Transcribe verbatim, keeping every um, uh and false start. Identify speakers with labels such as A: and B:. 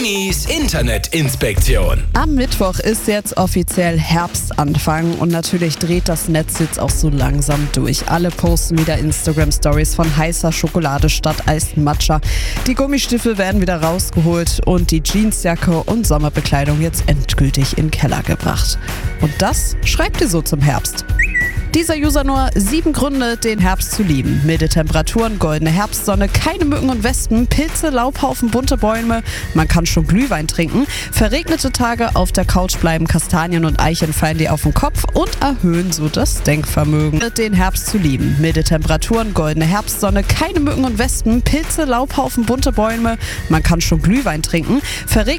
A: Sandys Internetinspektion.
B: Am Mittwoch ist jetzt offiziell Herbstanfang und natürlich dreht das Netz jetzt auch so langsam durch. Alle posten wieder Instagram-Stories von heißer Schokolade statt Eis Matcha. Die Gummistiefel werden wieder rausgeholt und die Jeansjacke und Sommerbekleidung jetzt endgültig in den Keller gebracht. Und das schreibt ihr so zum Herbst. Dieser User nur sieben Gründe, den Herbst zu lieben. Milde Temperaturen, goldene Herbstsonne, keine Mücken und Wespen, Pilze, Laubhaufen, bunte Bäume, man kann schon Glühwein trinken, verregnete Tage auf der Couch bleiben, Kastanien und Eicheln fallen dir auf den Kopf und erhöhen so das Denkvermögen. Den Herbst zu lieben. Milde Temperaturen, goldene Herbstsonne, keine Mücken und Wespen, Pilze, Laubhaufen, bunte Bäume, man kann schon Glühwein trinken, verregnete